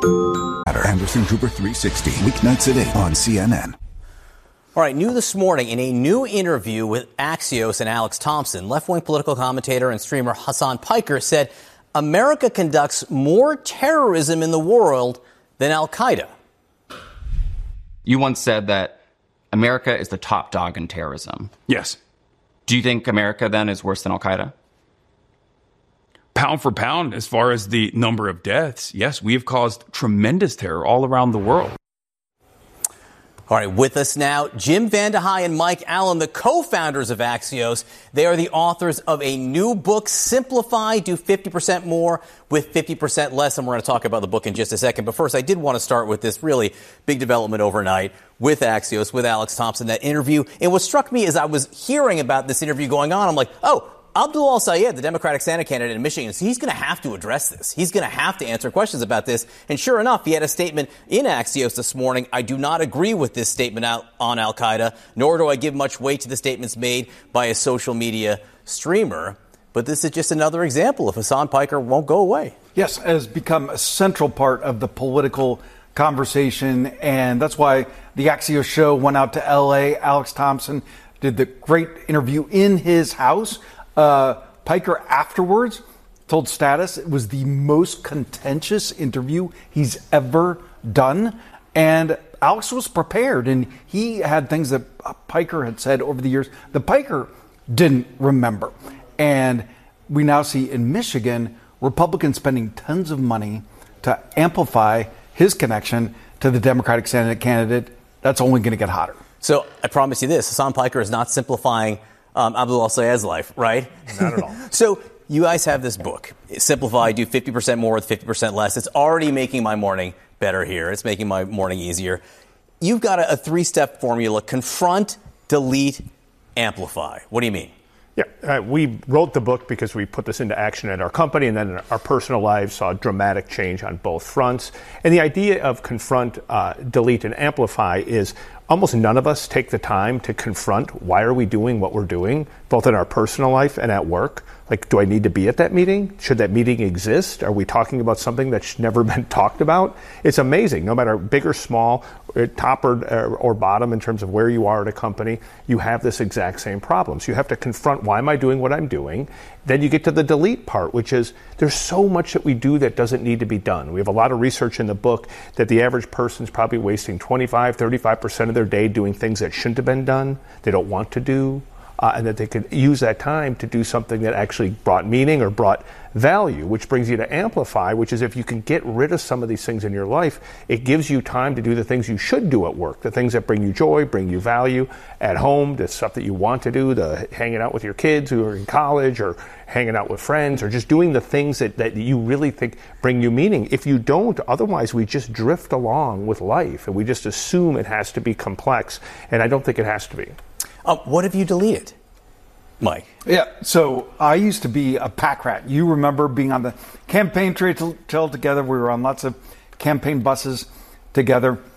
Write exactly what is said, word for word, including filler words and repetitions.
Anderson Cooper three sixty, weeknights at eight on C N N. All right, new this morning in a new interview with Axios and Alex Thompson, left-wing political commentator and streamer Hasan Piker said America conducts more terrorism in the world than al-Qaeda. You once said that America is the top dog in terrorism. Yes. Do you think America then is worse than al-Qaeda? Pound for pound, as far as the number of deaths, yes, we have caused tremendous terror all around the world. All right, with us now, Jim Vandehei and Mike Allen, the co-founders of Axios. They are the authors of a new book, Simplify, Do fifty percent More with fifty percent Less. And we're going to talk about the book in just a second. But first, I did want to start with this really big development overnight with Axios, with Alex Thompson, that interview. And what struck me as I was hearing about this interview going on, I'm like, oh, Abdul al-Sayed, the Democratic Senate candidate in Michigan, he's going to have to address this. He's going to have to answer questions about this. And sure enough, he had a statement in Axios this morning. I do not agree with this statement out on al-Qaeda, nor do I give much weight to the statements made by a social media streamer. But this is just another example of Hasan Piker won't go away. Yes, has become a central part of the political conversation. And that's why the Axios show went out to L A. Alex Thompson did the great interview in his house. Uh, Piker afterwards told Status it was the most contentious interview he's ever done. And Alex was prepared, and he had things that Piker had said over the years that Piker didn't remember. And we now see in Michigan, Republicans spending tons of money to amplify his connection to the Democratic Senate candidate. That's only going to get hotter. So I promise you this, Hasan Piker is not simplifying Um, Abdul al-Sayed's life, right? Not at all. So you guys have this book, Simplify, Do fifty percent More with fifty percent Less. It's already making my morning better here. It's making my morning easier. You've got a, a three-step formula: confront, delete, amplify. What do you mean? Yeah, uh, we wrote the book because we put this into action at our company, and then in our personal lives saw dramatic change on both fronts. And the idea of confront, uh, delete, and amplify is almost none of us take the time to confront why are we doing what we're doing, both in our personal life and at work. Like, do I need to be at that meeting? Should that meeting exist? Are we talking about something that's never been talked about? It's amazing. No matter big or small, top or, or bottom in terms of where you are at a company, you have this exact same problem. So you have to confront, why am I doing what I'm doing? Then you get to the delete part, which is there's so much that we do that doesn't need to be done. We have a lot of research in the book that the average person's probably wasting twenty-five, thirty-five percent of their day doing things that shouldn't have been done, they don't want to do. Uh, and that they could use that time to do something that actually brought meaning or brought value, which brings you to amplify, which is if you can get rid of some of these things in your life, it gives you time to do the things you should do at work, the things that bring you joy, bring you value at home, the stuff that you want to do, the hanging out with your kids who are in college or hanging out with friends or just doing the things that, that you really think bring you meaning. If you don't, otherwise we just drift along with life and we just assume it has to be complex, and I don't think it has to be. Uh, what have you deleted, Mike? Yeah, so I used to be a pack rat. You remember being on the campaign trail together. We were on lots of campaign buses together.